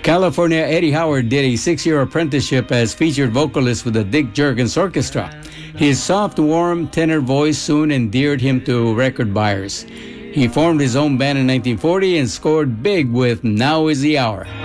California Eddie Howard did a 6-year apprenticeship as featured vocalist with the Dick Jergens Orchestra. His soft, warm tenor voice soon endeared him to record buyers. He formed his own band in 1940 and scored big with Now Is the Hour.